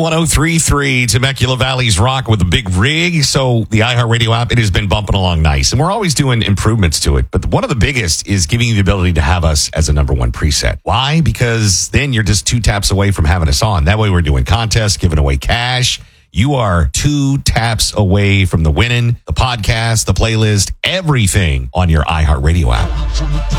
103.3 Temecula Valley's Rock with a big rig. So the iHeartRadio app, it has been bumping along nice. And we're always doing improvements to it. But one of the biggest is giving you the ability to have us as a number one preset. Why? Because then you're just 2 taps away from having us on. That way we're doing contests, giving away cash. You are 2 taps away from the winning, the podcast, the playlist, everything on your iHeartRadio app.